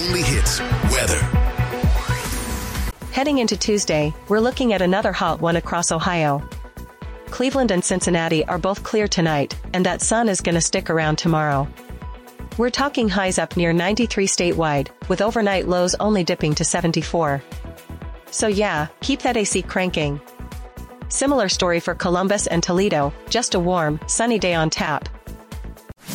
only hits, weather. Heading into Tuesday, we're looking at another hot one across Ohio. Cleveland and Cincinnati are both clear tonight, and that sun is gonna stick around tomorrow. We're talking highs up near 93 statewide, with overnight lows only dipping to 74. So yeah, keep that AC cranking. Similar story for Columbus and Toledo, just a warm, sunny day on tap,